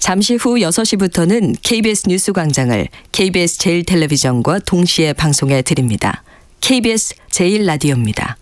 잠시 후 6시부터는 KBS 뉴스 광장을 KBS 제1텔레비전과 동시에 방송해 드립니다. KBS 제1라디오입니다.